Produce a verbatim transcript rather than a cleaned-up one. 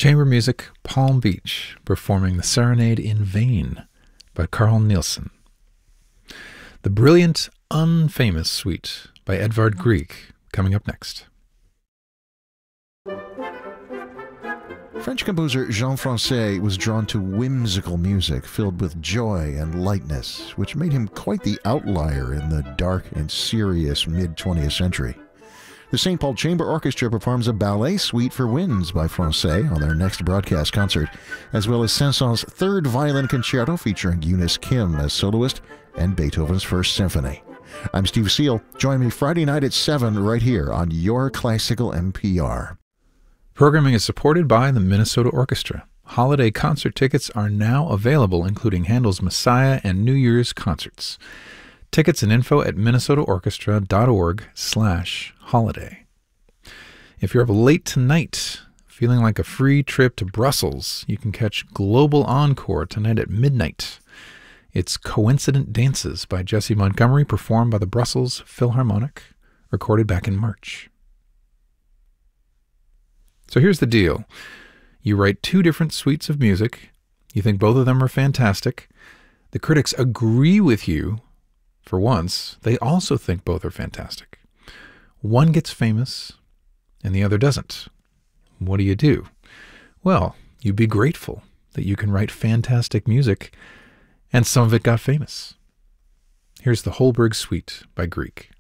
Chamber music, Palm Beach, performing the Serenade in Vain by Carl Nielsen. The brilliant, unfamous suite by Edvard Grieg, coming up next. French composer Jean Francais was drawn to whimsical music filled with joy and lightness, which made him quite the outlier in the dark and serious mid-twentieth century. The Saint Paul Chamber Orchestra performs a ballet suite for winds by Francais on their next broadcast concert, as well as Saint-Saëns' third violin concerto featuring Eunice Kim as soloist and Beethoven's First Symphony. I'm Steve Seal. Join me Friday night at seven right here on Your Classical N P R. Programming is supported by the Minnesota Orchestra. Holiday concert tickets are now available, including Handel's Messiah and New Year's concerts. Tickets and info at minnesotaorchestra.org slash holiday. If you're up late tonight, feeling like a free trip to Brussels, you can catch Global Encore tonight at midnight. It's Coincident Dances by Jesse Montgomery, performed by the Brussels Philharmonic, recorded back in March. So here's the deal. You write two different suites of music. You think both of them are fantastic. The critics agree with you. For once, they also think both are fantastic. One gets famous and the other doesn't. What do you do? Well, you be grateful that you can write fantastic music and some of it got famous. Here's the Holberg Suite by Grieg.